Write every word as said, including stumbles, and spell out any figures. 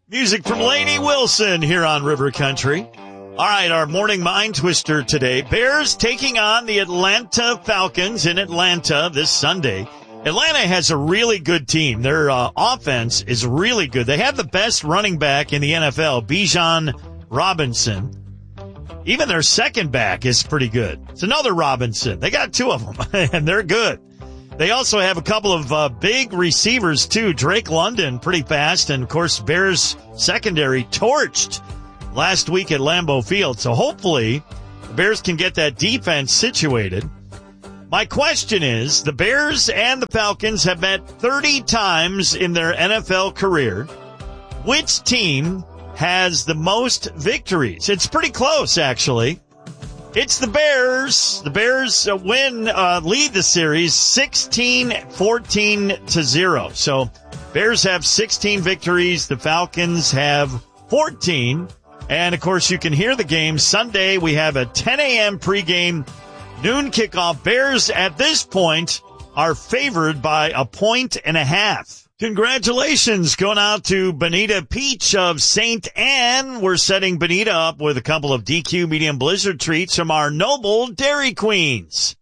Music from Lainey Wilson here on River Country. All right, our morning mind twister today. Bears taking on the Atlanta Falcons in Atlanta this Sunday. Atlanta has a really good team. Their uh, offense is really good. They have the best running back in the N F L, Bijan Robinson. Even their second back is pretty good. It's another Robinson. They got two of them, and they're good. They also have a couple of uh, big receivers, too. Drake London, pretty fast. And, of course, Bears secondary torched last week at Lambeau Field. So, hopefully, the Bears can get that defense situated. My question is, the Bears and the Falcons have met thirty times in their N F L career. Which team has the most victories? It's pretty close, actually. It's the Bears. The Bears uh, win, uh, lead the series sixteen fourteen to zero. So Bears have sixteen victories. The Falcons have fourteen. And, of course, you can hear the game Sunday. We have a ten a.m. pregame, noon kickoff. Bears, at this point, are favored by a point and a half. Congratulations going out to Bonita Peach of Saint Anne. We're setting Bonita up with a couple of D Q Medium Blizzard treats from our Noble Dairy Queens.